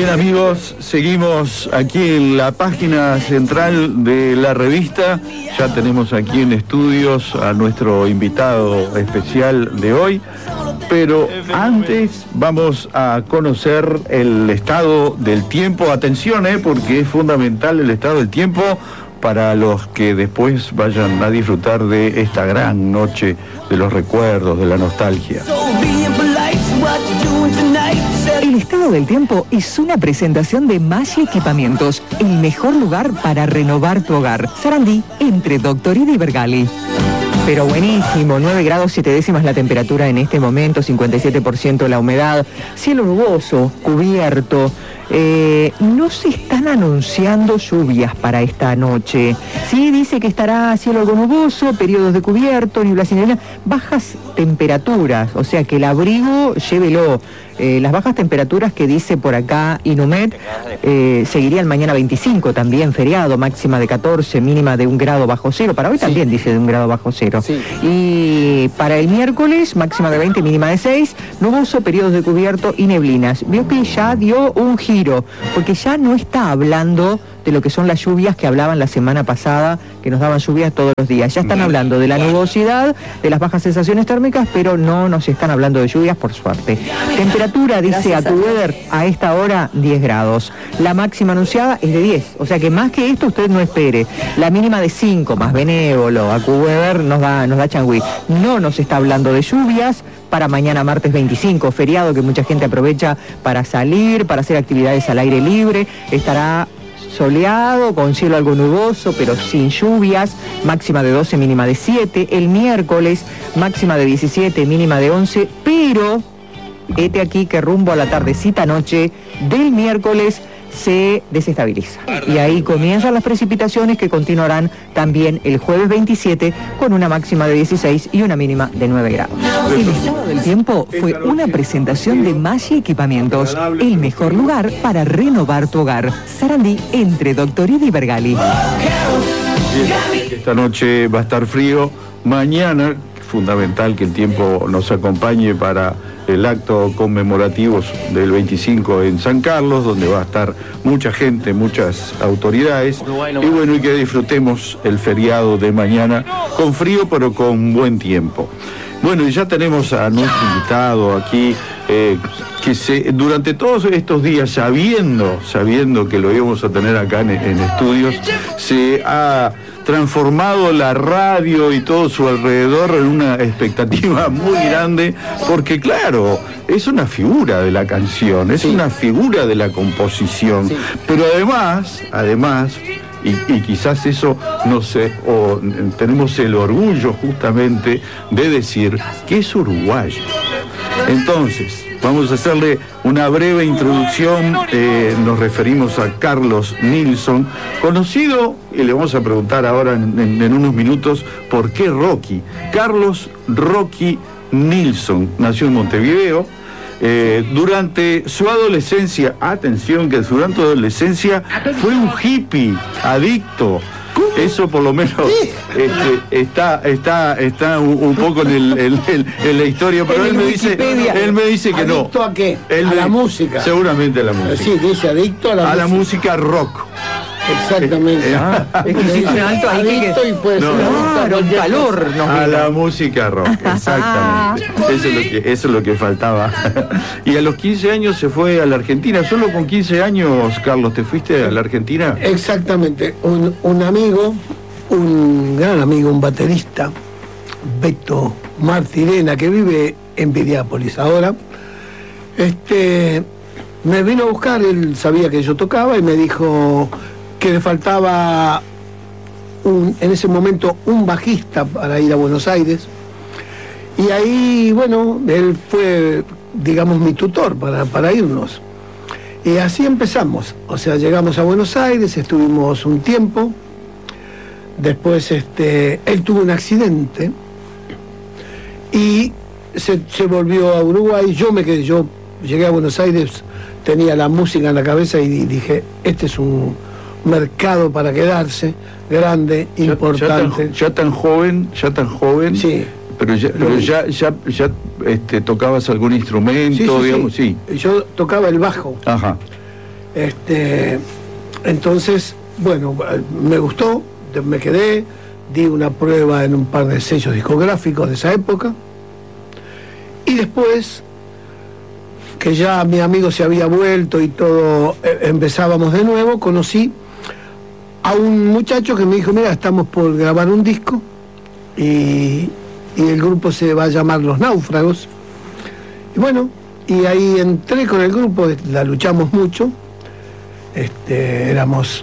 Bien, amigos, seguimos aquí en la página central de la revista. Ya tenemos aquí en estudios a nuestro invitado especial de hoy, pero antes vamos a conocer el estado del tiempo. Atención, porque es fundamental el estado del tiempo para los que después vayan a disfrutar de esta gran noche de los recuerdos, de la nostalgia. El estado del tiempo es una presentación de Maggi Equipamientos, el mejor lugar para renovar tu hogar. Sarandí, entre Doctorid y Bergali. Pero buenísimo, 9 grados 7 décimas la temperatura en este momento, 57% la humedad, cielo nuboso, cubierto. No se están anunciando lluvias para esta noche. Sí, dice que estará cielo algo nuboso, periodos de cubierto, nieblas y neblina, bajas temperaturas, o sea que el abrigo llévelo. Las bajas temperaturas que dice por acá Inumet seguirían mañana 25, también feriado, máxima de 14, mínima de 1 grado bajo cero. Para hoy también dice de 1 grado bajo cero. Sí. Y para el miércoles, máxima de 20, mínima de 6, nuboso, periodos de cubierto y neblinas. Vio que ya dio un giro, porque ya no está hablando de lo que son las lluvias que hablaban la semana pasada, que nos daban lluvias todos los días. Ya están hablando de la nubosidad, de las bajas sensaciones térmicas, pero no nos están hablando de lluvias, por suerte. Temperatura, dice AccuWeather, a esta hora 10 grados. La máxima anunciada es de 10, o sea que más que esto usted no espere. La mínima de 5, más benévolo. AccuWeather nos da changüí. No nos está hablando de lluvias para mañana martes 25, feriado que mucha gente aprovecha para salir, para hacer actividades al aire libre. Estará soleado, con cielo algo nuboso, pero sin lluvias, máxima de 12, mínima de 7. El miércoles, máxima de 17, mínima de 11, pero este aquí que rumbo a la tardecita noche del miércoles se desestabiliza. Y ahí comienzan las precipitaciones que continuarán también el jueves 27 con una máxima de 16 y una mínima de 9 grados. El estado del tiempo fue una presentación de Maggi Equipamientos, el mejor lugar para renovar tu hogar. Sarandí, entre Doctorid y Bergali. Esta noche va a estar frío. Mañana, fundamental que el tiempo nos acompañe para el acto conmemorativo del 25 en San Carlos, donde va a estar mucha gente, muchas autoridades, y bueno, y que disfrutemos el feriado de mañana con frío pero con buen tiempo. Bueno, y ya tenemos a nuestro invitado aquí, que durante todos estos días, sabiendo que lo íbamos a tener acá en estudios, se ha transformado la radio y todo su alrededor en una expectativa muy grande, porque claro, es una figura de la canción, es una figura de la composición, pero además, y quizás eso, no sé, o tenemos el orgullo justamente de decir que es uruguayo. Entonces, vamos a hacerle una breve introducción. Nos referimos a Carlos Nilsson, conocido, y le vamos a preguntar ahora en unos minutos por qué Rocky. Carlos Rocky Nilsson nació en Montevideo. Durante su adolescencia, atención, que durante su adolescencia fue un hippie adicto. Eso por lo menos está un poco en la historia, pero él me dice que no. ¿Adicto a qué? A la música. Seguramente a la música. Sí, dice adicto a la música rock. Exactamente. Es que hiciste un alto ahí adicto y puede ser un calor. A la música rock, exactamente. Eso es lo que faltaba. Y a los 15 años se fue a la Argentina. Solo con 15 años, Carlos, ¿te fuiste a la Argentina? Exactamente. Un amigo, un gran amigo, un baterista, Beto Martirena, que vive en Piriápolis ahora, me vino a buscar. Él sabía que yo tocaba y me dijo que le faltaba en ese momento un bajista para ir a Buenos Aires, y ahí, bueno, él fue, digamos, mi tutor para irnos, y así empezamos. O sea, llegamos a Buenos Aires, estuvimos un tiempo, después él tuvo un accidente y se volvió a Uruguay. Yo llegué a Buenos Aires, tenía la música en la cabeza y dije, este es un mercado para quedarse, grande, importante. Ya tan joven. Sí. Pero ya tocabas algún instrumento, sí, digamos, sí. Yo tocaba el bajo. Ajá. Entonces, bueno, me gustó, me quedé, di una prueba en un par de sellos discográficos de esa época, y después, que ya mi amigo se había vuelto y todo, empezábamos de nuevo, conocí a un muchacho que me dijo, mira, estamos por grabar un disco, y el grupo se va a llamar Los Náufragos. Y bueno, y ahí entré con el grupo, la luchamos mucho, éramos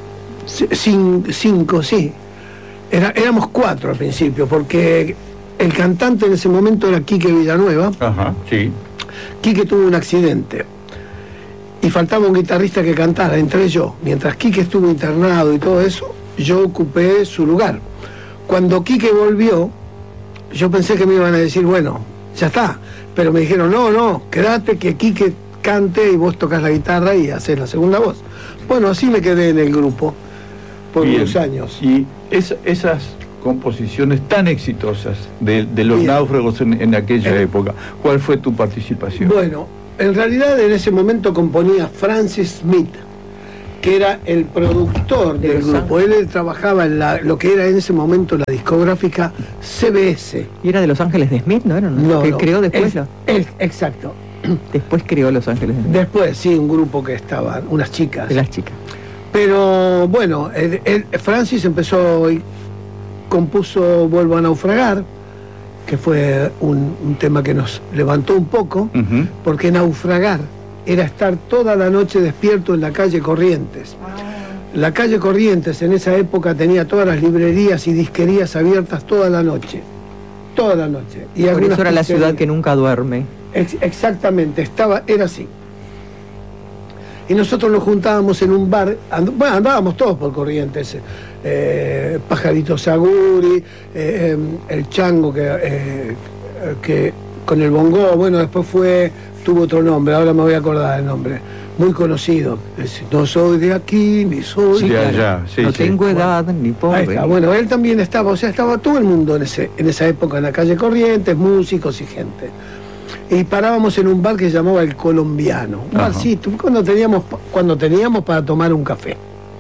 5, sí, éramos 4 al principio, porque el cantante en ese momento era Quique Villanueva. Ajá, sí. Quique tuvo un accidente y faltaba un guitarrista que cantara, entré yo. Mientras Quique estuvo internado y todo eso, yo ocupé su lugar. Cuando Quique volvió, yo pensé que me iban a decir, bueno, ya está, pero me dijeron, no, quédate, que Quique cante y vos tocas la guitarra y haces la segunda voz. Bueno, así me quedé en el grupo por unos años. Y esas composiciones tan exitosas de Los Bien. Náufragos en aquella época, ¿cuál fue tu participación? Bueno, en realidad en ese momento componía Francis Smith, que era el productor De del Los grupo. Él trabajaba en lo que era en ese momento la discográfica CBS. Y era de Los Ángeles de Smith, ¿no? Que creó después. Exacto. Después creó Los Ángeles de Smith. Después, sí, un grupo que estaban, unas chicas. De las chicas. Pero bueno, Francis empezó y compuso Vuelvo a naufragar, que fue un tema que nos levantó un poco, Ujú. porque naufragar era estar toda la noche despierto en la calle Corrientes. La calle Corrientes en esa época tenía todas las librerías y disquerías abiertas toda la noche. Toda la noche. Y Por algunas eso era la ciudad pizzerías. que nunca duerme. Exactamente, era así. Y nosotros nos juntábamos en un bar, andábamos todos por Corrientes, Pajarito Saguri, el Chango que con el bongo, bueno, después tuvo otro nombre, ahora me voy a acordar el nombre, muy conocido, no soy de aquí, ni soy Sí, de de allá. allá, sí, No sí. tengo edad ni por Ahí está. venir. Bueno, él también estaba, o sea, estaba todo el mundo en esa época en la calle Corrientes, músicos y gente. Y parábamos en un bar que se llamaba El Colombiano, un Ajá. barcito, cuando teníamos para tomar un café.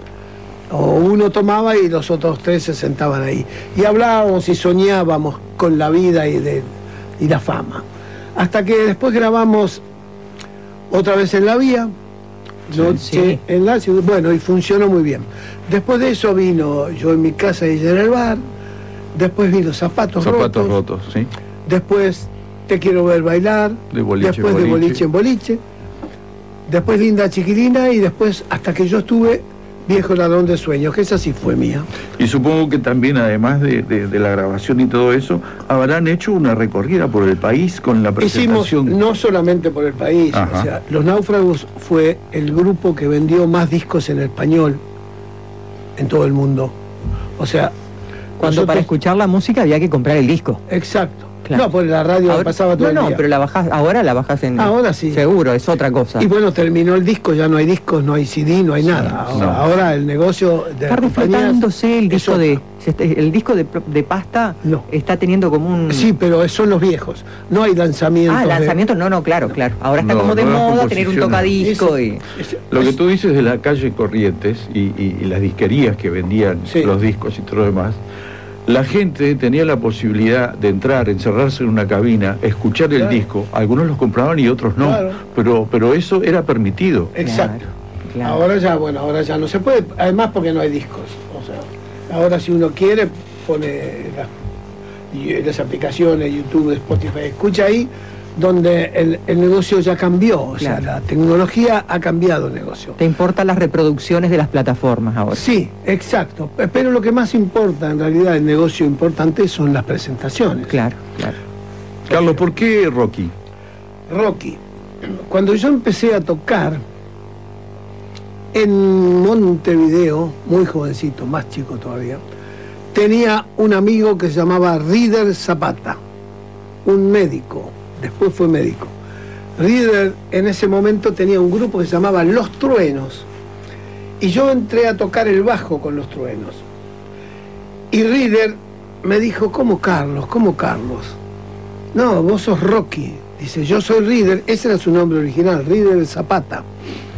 O uno tomaba y los otros 3 se sentaban ahí. Y hablábamos y soñábamos con la vida y la fama. Hasta que después grabamos otra vez en la vía, noche Sí. en la ciudad, bueno, y funcionó muy bien. Después de eso vino Yo en mi casa y ella en el bar, después vino Zapatos Zapatos rotos, rotos, sí. después Te quiero ver bailar, De boliche en después de boliche. boliche en boliche, después Linda Chiquilina y después hasta que yo estuve Viejo ladrón de sueños, que esa sí fue mía. Y supongo que también, además de la grabación y todo eso, habrán hecho una recorrida por el país con la Hicimos presentación. no solamente por el país, Ajá. o sea, Los Náufragos fue el grupo que vendió más discos en español en todo el mundo. O sea, Cuando para escuchar la música había que comprar el disco. Exacto. Claro. No, por la radio Ahora- pasaba todo el no, día. pero ahora la bajás en... Ahora sí. Seguro, es otra cosa. Y bueno, terminó el disco, ya no hay discos, no hay CD, no hay nada. Ahora, no. ahora el negocio de Está las compañías reflotándose el es disco otra. el disco de pasta. No. Está teniendo como un... Sí, pero son los viejos. No hay lanzamientos. Ah, lanzamientos, no, claro. Ahora está No, como de nuevas moda tener un composiciones. tocadisco y... Lo que tú dices de la calle Corrientes y las disquerías que vendían Sí. los discos y todo lo demás, la gente tenía la posibilidad de entrar, encerrarse en una cabina, escuchar el Claro. disco. Algunos los compraban y otros no. Claro. Pero eso era permitido. Exacto. Claro. Ahora ya no se puede, además porque no hay discos. O sea, ahora si uno quiere, pone las aplicaciones, YouTube, Spotify, escucha ahí, donde el negocio ya cambió. O sea, Claro. la tecnología ha cambiado el negocio. Te importan las reproducciones de las plataformas ahora. Sí, exacto. Pero lo que más importa, en realidad, el negocio importante son las presentaciones. Claro. Carlos, ¿por qué Rocky? Rocky, cuando yo empecé a tocar en Montevideo, muy jovencito, más chico todavía, tenía un amigo que se llamaba Rider Zapata, un médico, después fue médico. Rider en ese momento tenía un grupo que se llamaba Los Truenos, y yo entré a tocar el bajo con Los Truenos. Y Rider me dijo, ¿cómo Carlos? No, vos sos Rocky. Dice, yo soy Rider, ese era su nombre original, Rider Zapata.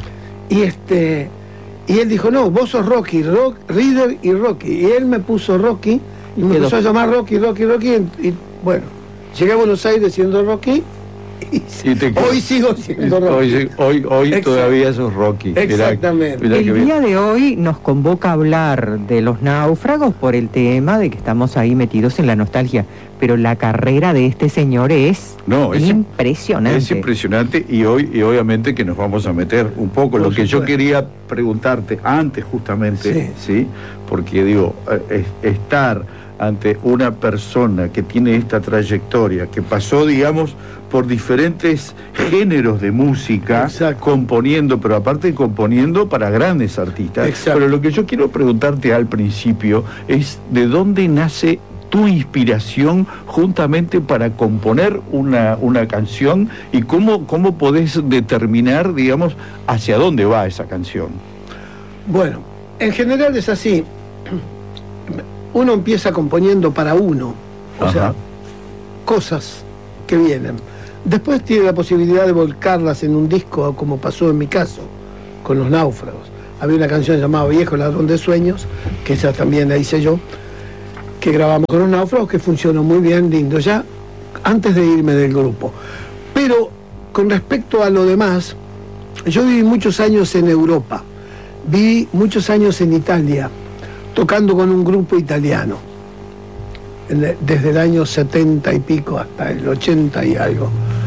Y él dijo, no, vos sos Rocky, Reader y Rocky. Y él me puso Rocky, y me empezó a llamar Rocky. Y bueno, llegué a Buenos Aires siendo Rocky, hoy sigo siendo Rocky. Hoy todavía sos Rocky. Exactamente. El día de hoy nos convoca a hablar de Los Náufragos por el tema de que estamos ahí metidos en la nostalgia, pero la carrera de este señor es impresionante. Es impresionante y obviamente que nos vamos a meter un poco. Lo que yo quería preguntarte antes justamente, ¿sí? Porque digo, estar ante una persona que tiene esta trayectoria, que pasó, digamos, por diferentes géneros de música, componiendo, pero aparte de componiendo para grandes artistas. Exacto. Pero lo que yo quiero preguntarte al principio es ¿de dónde nace tu inspiración juntamente para componer una canción y cómo podés determinar, digamos, hacia dónde va esa canción? Bueno, en general es así. Uno empieza componiendo para uno, o sea, cosas que vienen. Después tiene la posibilidad de volcarlas en un disco, como pasó en mi caso, con Los Náufragos. Había una canción llamada Viejo Ladrón de Sueños, que esa también la hice yo, que grabamos con Los Náufragos, que funcionó muy bien, lindo, ya antes de irme del grupo. Pero con respecto a lo demás, yo viví muchos años en Europa, viví muchos años en Italia, tocando con un grupo italiano, desde el año 70 y pico hasta el 80 y algo.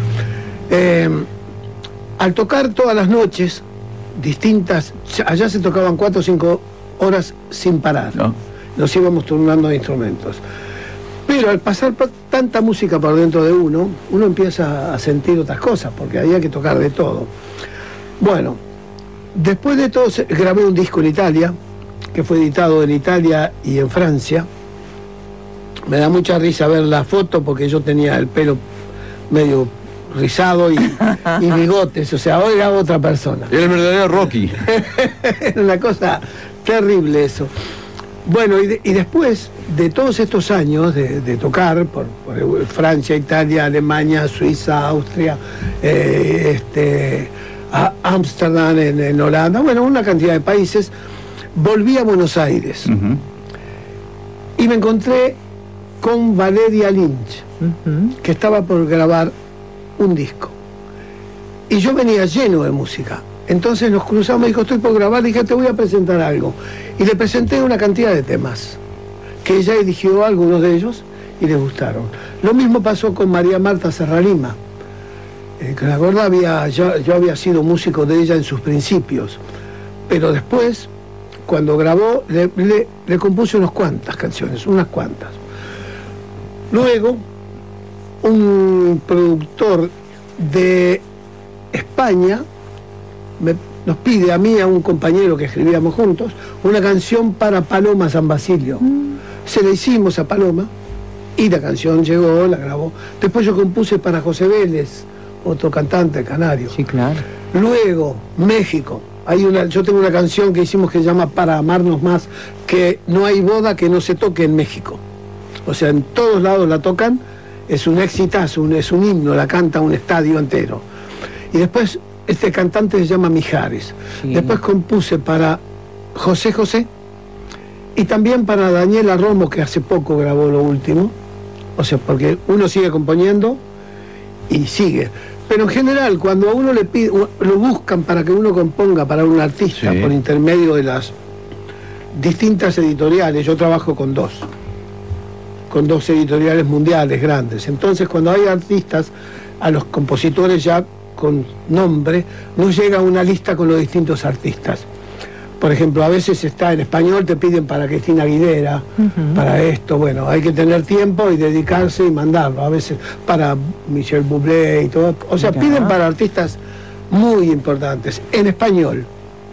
Al tocar todas las noches, distintas, allá se tocaban 4 o 5 horas sin parar, nos íbamos turnando de instrumentos. Pero al pasar tanta música por dentro de uno empieza a sentir otras cosas, porque había que tocar de todo. Bueno, después de todo grabé un disco en Italia, que fue editado en Italia y en Francia. Me da mucha risa ver la foto porque yo tenía el pelo medio rizado y bigotes, o sea, hoy era otra persona. Era el verdadero Rocky. Era una cosa terrible eso. Bueno, y después de todos estos años de tocar por Francia, Italia, Alemania, Suiza, Austria, Ámsterdam, en Holanda, bueno, una cantidad de países, volví a Buenos Aires y me encontré con Valeria Lynch, que estaba por grabar un disco. Y yo venía lleno de música. Entonces nos cruzamos, me dijo, estoy por grabar, dije, te voy a presentar algo. Y le presenté una cantidad de temas, que ella eligió algunos de ellos y les gustaron. Lo mismo pasó con María Marta Serralima, que la verdad yo había sido músico de ella en sus principios, pero después, cuando grabó, le compuse unas cuantas canciones, unas cuantas. Luego, un productor de España nos pide a mí, a un compañero que escribíamos juntos, una canción para Paloma San Basilio. Se la hicimos a Paloma y la canción llegó, la grabó. Después yo compuse para José Vélez, otro cantante canario. Sí, claro. Luego, México. Yo tengo una canción que hicimos que se llama Para Amarnos Más, que no hay boda que no se toque en México. O sea, en todos lados la tocan, es un exitazo, es un himno, la canta un estadio entero. Y después, este cantante se llama Mijares. Sí. Después compuse para José José y también para Daniela Romo, que hace poco grabó lo último. O sea, porque uno sigue componiendo y sigue. Pero en general, cuando a uno le pide, lo buscan para que uno componga para un artista, por intermedio de las distintas editoriales. Yo trabajo con dos editoriales mundiales grandes. Entonces, cuando hay artistas, a los compositores ya con nombre, nos llega una lista con los distintos artistas. Por ejemplo, a veces está en español, te piden para Cristina Aguilera, para esto, bueno, hay que tener tiempo y dedicarse y mandarlo. A veces para Michel Bublé y todo. O sea, piden para artistas muy importantes, en español.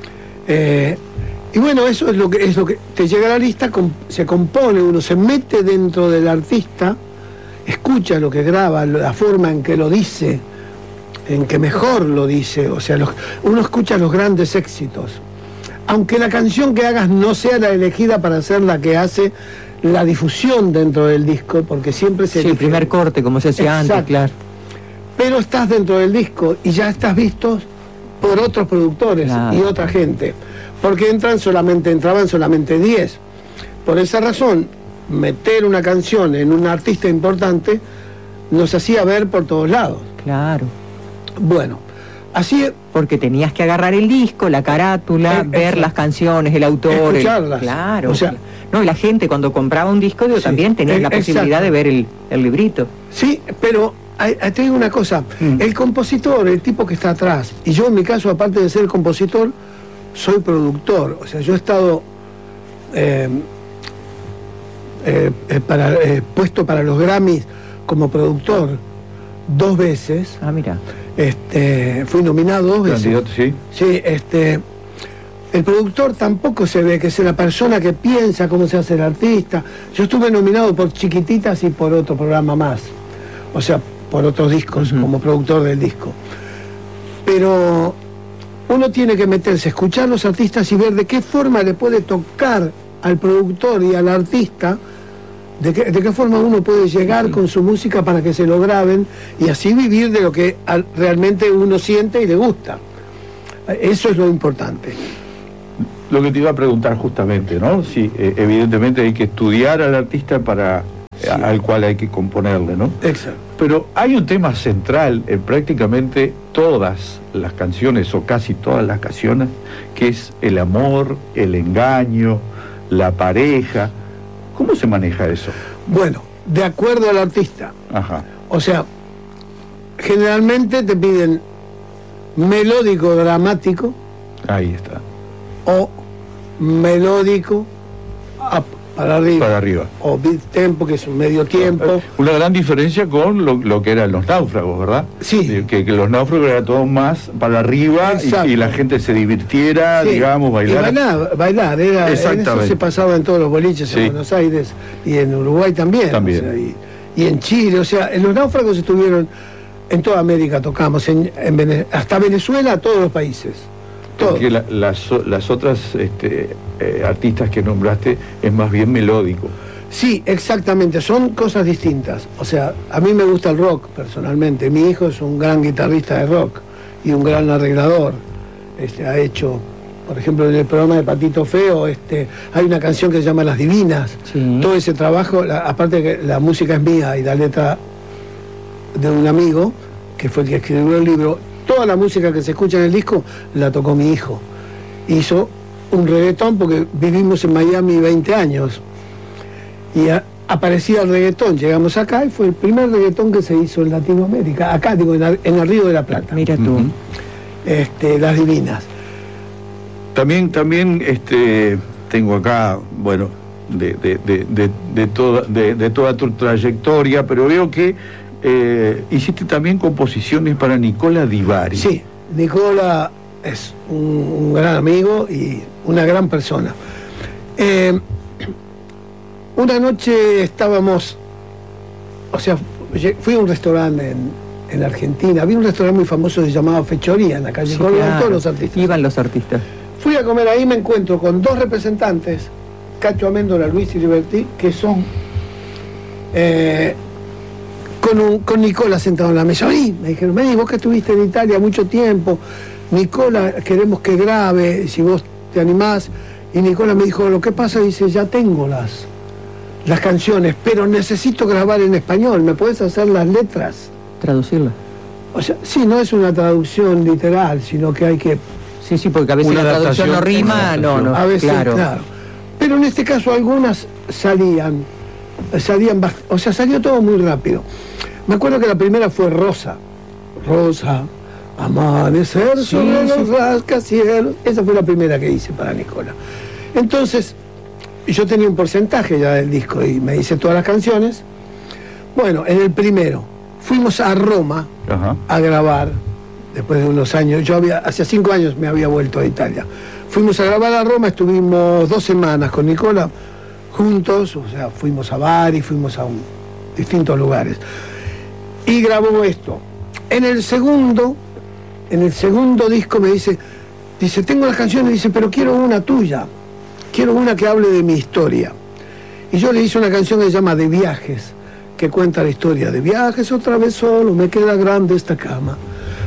Y bueno, eso es lo que te llega a la lista, se compone, uno se mete dentro del artista, escucha lo que graba, la forma en que lo dice, en que mejor lo dice, o sea, uno escucha los grandes éxitos. Aunque la canción que hagas no sea la elegida para ser la que hace la difusión dentro del disco, porque siempre se... Sí, el primer corte, como se hacía antes, claro. Pero estás dentro del disco y ya estás visto por otros productores y otra gente, porque entraban solamente 10. Por esa razón, meter una canción en un artista importante nos hacía ver por todos lados. Claro. Bueno, así... Porque tenías que agarrar el disco, la carátula, ver las canciones, el autor... Escucharlas. Claro. O sea, no, y la gente cuando compraba un disco también tenía la posibilidad de ver el librito. Sí, pero te digo una cosa, el compositor, el tipo que está atrás, y yo en mi caso, aparte de ser compositor, soy productor. O sea, yo he estado puesto para los Grammys como productor 2 veces. Ah, mira. Fui nominado 2 veces. Candidato, sí. Sí, el productor tampoco se ve, que es la persona que piensa cómo se hace el artista. Yo estuve nominado por Chiquititas y por otro programa más. O sea, por otros discos, como productor del disco. Pero uno tiene que meterse, escuchar a los artistas y ver de qué forma le puede tocar al productor y al artista, de qué forma uno puede llegar con su música para que se lo graben y así vivir de lo que realmente uno siente y le gusta. Eso es lo importante. Lo que te iba a preguntar justamente, ¿no? Si evidentemente hay que estudiar al artista al cual hay que componerle, ¿no? Exacto. Pero hay un tema central en prácticamente todas las canciones, o casi todas las canciones, que es el amor, el engaño, la pareja. ¿Cómo se maneja eso? Bueno, de acuerdo al artista. Ajá. O sea, generalmente te piden melódico dramático. Ahí está. O melódico para arriba. Para arriba. O beat tempo, que es un medio tiempo. Una gran diferencia con lo que eran los náufragos, ¿verdad? Sí. Que los náufragos era todo más para arriba y la gente se divirtiera, digamos, bailar. Y bailar. Eso se pasaba en todos los boliches, en Buenos Aires y en Uruguay también. O sea, y en Chile. O sea, los náufragos estuvieron en toda América, tocamos, hasta Venezuela, todos los países. Porque las otras artistas que nombraste es más bien melódico. Sí, exactamente, son cosas distintas. O sea, a mí me gusta el rock personalmente. Mi hijo es un gran guitarrista de rock y un gran arreglador. Ha hecho, por ejemplo, en el programa de Patito Feo, hay una canción que se llama Las Divinas. Sí. Todo ese trabajo, aparte de que la música es mía y la letra de un amigo, que fue el que escribió el libro, toda la música que se escucha en el disco la tocó mi hijo. Hizo un reggaetón porque vivimos en Miami 20 años. Y aparecía el reggaetón. Llegamos acá y fue el primer reggaetón que se hizo en Latinoamérica. Acá, digo, en el Río de la Plata. Mira tú. Las Divinas. También tengo acá, bueno, de toda tu trayectoria, pero veo que hiciste también composiciones para Nicola Di Bari. Sí, Nicola es un gran amigo y una gran persona. Una noche estábamos, o sea, fui a un restaurante en Argentina, había un restaurante muy famoso que se llamaba Fechoría en la calle Córdoba, todos los artistas. Iban los artistas. Fui a comer ahí, me encuentro con 2 representantes, Cacho Améndola, Luis Iriberti, que son con Nicola sentado en la mesa. Me dijeron, vos que estuviste en Italia mucho tiempo, Nicola, queremos que grabe, si vos te animás. Y Nicola me dijo, lo que pasa, dice, ya tengo las canciones, pero necesito grabar en español, ¿me podés hacer las letras? Traducirlas. O sea, sí, no es una traducción literal, sino que hay que... Sí, porque a veces la traducción no rima, no. A veces, claro. Pero en este caso algunas salían, o sea, salió todo muy rápido. Me acuerdo que la primera fue Rosa, amanecer sobre los rascacielos. Esa fue la primera que hice para Nicola. Entonces, yo tenía un porcentaje ya del disco y me hice todas las canciones. Bueno, en el primero, fuimos a Roma a grabar, después de unos años. Hace 5 años me había vuelto a Italia. Fuimos a grabar a Roma, estuvimos 2 semanas con Nicola juntos, o sea, fuimos a Bari, fuimos a distintos lugares. Y grabó esto. En el segundo disco me dice, tengo las canciones, dice, pero quiero una tuya, quiero una que hable de mi historia. Y yo le hice una canción que se llama De Viajes, que cuenta la historia de viajes, otra vez solo, me queda grande esta cama.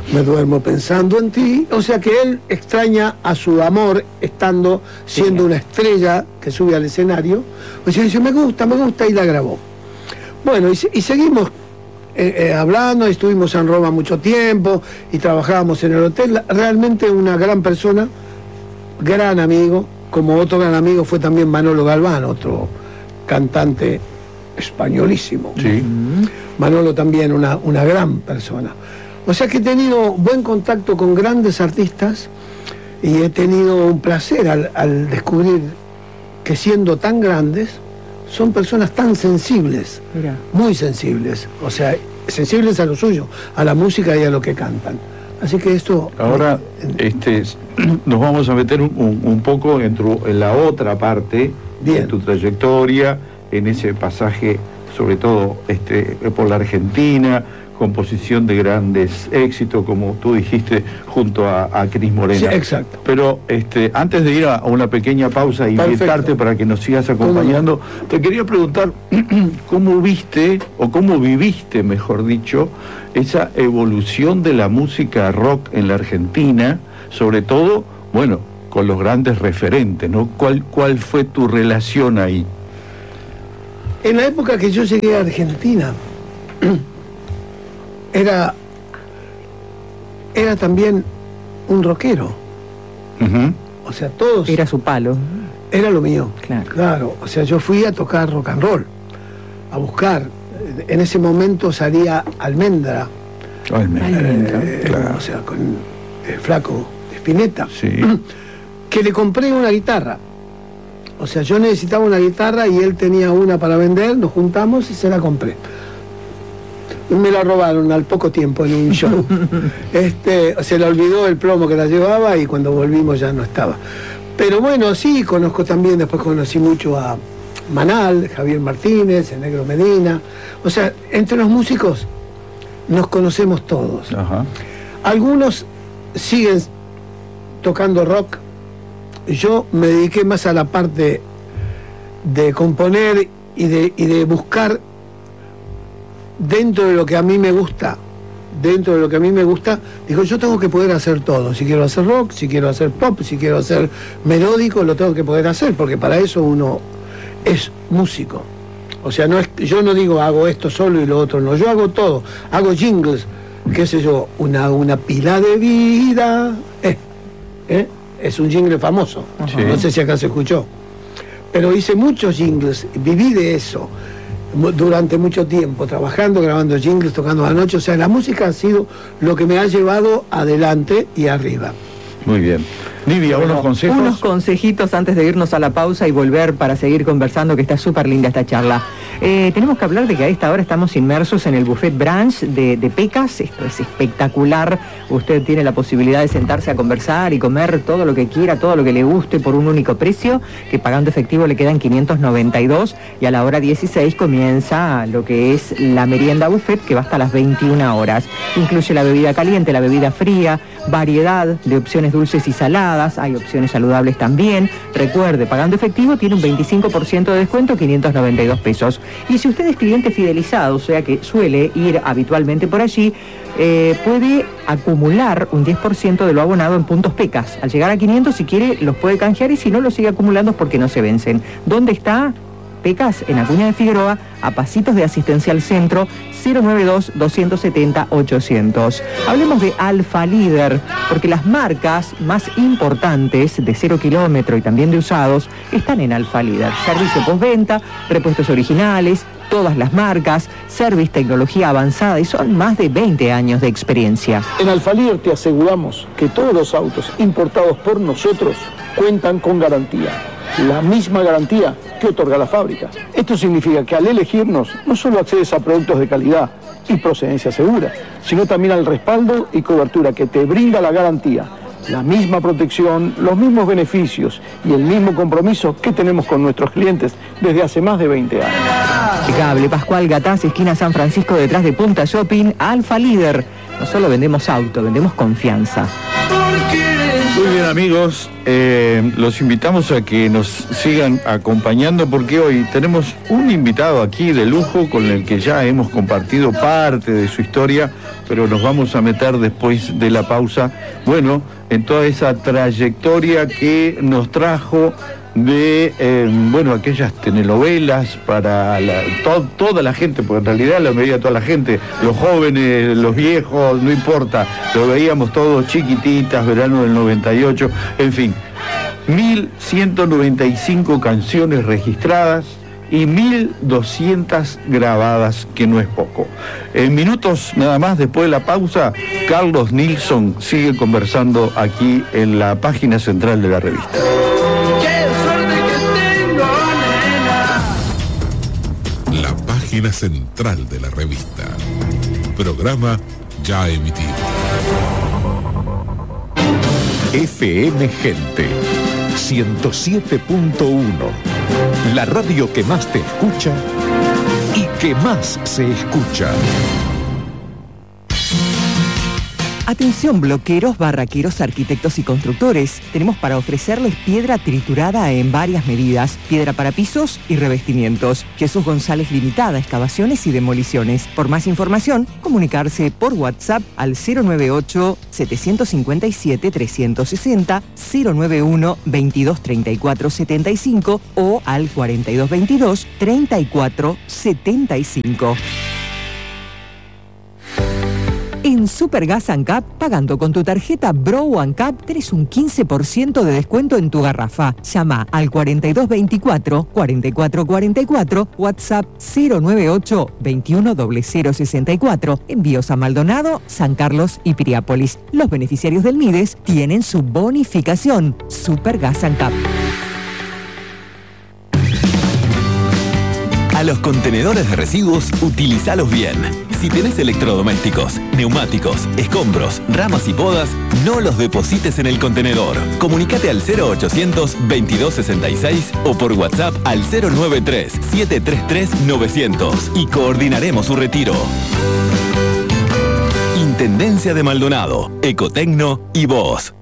me duermo pensando en ti. O sea que él extraña a su amor siendo una estrella que sube al escenario. O sea, dice, me gusta, y la grabó. Bueno, y seguimos hablando, estuvimos en Roma mucho tiempo y trabajábamos en el hotel. Realmente una gran persona, gran amigo. Como otro gran amigo fue también Manolo Galván, otro cantante españolísimo. Sí. Manolo también una gran persona. O sea que he tenido buen contacto con grandes artistas y he tenido un placer al descubrir que siendo tan grandes son personas tan sensibles, muy sensibles, o sea, sensibles a lo suyo, a la música y a lo que cantan. Así que esto... Ahora nos vamos a meter un poco en la otra parte de tu trayectoria, en ese pasaje, sobre todo por la Argentina, composición de grandes éxitos, como tú dijiste, junto a Cris Morena. Sí, exacto. Pero antes de ir a una pequeña pausa e invitarte para que nos sigas acompañando, te quería preguntar cómo viste, o cómo viviste, mejor dicho, esa evolución de la música rock en la Argentina, sobre todo, bueno, con los grandes referentes, ¿no? ¿Cuál fue tu relación ahí? En la época que yo llegué a Argentina, era también un rockero. O sea, todos... Era su palo. Era lo mío. Claro. O sea, yo fui a tocar rock and roll, a buscar. En ese momento salía Almendra. Claro. O sea, con el flaco de Spinetta. Sí. Que le compré una guitarra. O sea, yo necesitaba una guitarra y él tenía una para vender, nos juntamos y se la compré. Me la robaron al poco tiempo en un show. Se le olvidó el plomo que la llevaba y cuando volvimos ya no estaba. Pero bueno, sí, después conocí mucho a Manal, Javier Martínez, el Negro Medina. O sea, entre los músicos nos conocemos todos. Ajá. Algunos siguen tocando rock. Yo me dediqué más a la parte de componer y de buscar dentro de lo que a mí me gusta, digo, yo tengo que poder hacer todo. Si quiero hacer rock, si quiero hacer pop, si quiero hacer melódico, lo tengo que poder hacer, porque para eso uno es músico. O sea, yo no digo hago esto solo y lo otro no, yo hago todo. Hago jingles, qué sé yo, una pila de vida. Es un jingle famoso, sí. No sé si acá se escuchó. Pero hice muchos jingles, viví de eso durante mucho tiempo, trabajando, grabando jingles, tocando a la noche. O sea, la música ha sido lo que me ha llevado adelante y arriba. Muy bien. Livia, unos consejos. Unos consejitos antes de irnos a la pausa y volver para seguir conversando, que está súper linda esta charla. Tenemos que hablar de que a esta hora estamos inmersos en el buffet brunch de Pecas. Esto es espectacular. Usted tiene la posibilidad de sentarse a conversar y comer todo lo que quiera, todo lo que le guste por un único precio, que pagando efectivo le quedan 592, y a la hora 16 comienza lo que es la merienda buffet, que va hasta las 21 horas. Incluye la bebida caliente, la bebida fría, variedad de opciones dulces y saladas, hay opciones saludables también. Recuerde, pagando efectivo tiene un 25% de descuento, 592 pesos. Y si usted es cliente fidelizado, o sea que suele ir habitualmente por allí, puede acumular un 10% de lo abonado en puntos Pecas. Al llegar a 500, si quiere, los puede canjear, y si no, los sigue acumulando porque no se vencen. ¿Dónde está Pecas? En Acuña de Figueroa, a pasitos de Asistencial Centro, 092-270-800. Hablemos de Alfa Líder, porque las marcas más importantes de 0 kilómetro y también de usados están en Alfa Líder. Servicio postventa, repuestos originales, todas las marcas, service, tecnología avanzada, y son más de 20 años de experiencia. En Alfa Líder te aseguramos que todos los autos importados por nosotros cuentan con garantía. La misma garantía que otorga la fábrica. Esto significa que al elegirnos no solo accedes a productos de calidad y procedencia segura, sino también al respaldo y cobertura que te brinda la garantía, la misma protección, los mismos beneficios y el mismo compromiso que tenemos con nuestros clientes desde hace más de 20 años. Impecable. Pascual Gataz, esquina San Francisco, detrás de Punta Shopping. Alfa Líder. No solo vendemos auto, vendemos confianza. Porque Muy bien, amigos, los invitamos a que nos sigan acompañando porque hoy tenemos un invitado aquí de lujo con el que ya hemos compartido parte de su historia, pero nos vamos a meter después de la pausa, bueno, en toda esa trayectoria que nos trajo de, aquellas telenovelas para toda la gente, porque en realidad la veía toda la gente, los jóvenes, los viejos, no importa, lo veíamos todos, Chiquititas, Verano del 98, en fin, 1.195 canciones registradas y 1.200 grabadas, que no es poco. En minutos nada más, después de la pausa, Carlos Nilsson sigue conversando aquí en la página central de la revista. Página central de la revista. Programa ya emitido. FM Gente 107.1. La radio que más te escucha y que más se escucha. Atención bloqueros, barraqueros, arquitectos y constructores. Tenemos para ofrecerles piedra triturada en varias medidas, piedra para pisos y revestimientos. Jesús González Limitada, excavaciones y demoliciones. Por más información, comunicarse por WhatsApp al 098-757-360, 091-2234-75 o al 4222-3475. En Supergas ANCAP, pagando con tu tarjeta Bro ANCAP, tenés un 15% de descuento en tu garrafa. Llama al 4224-4444, WhatsApp 098-210064. Envíos a Maldonado, San Carlos y Piriápolis. Los beneficiarios del MIDES tienen su bonificación. Supergas ANCAP. A los contenedores de residuos, utilízalos bien. Si tenés electrodomésticos, neumáticos, escombros, ramas y podas, no los deposites en el contenedor. Comunicate al 0800-2266 o por WhatsApp al 093-733-900 y coordinaremos su retiro. Intendencia de Maldonado, Ecotecno y vos.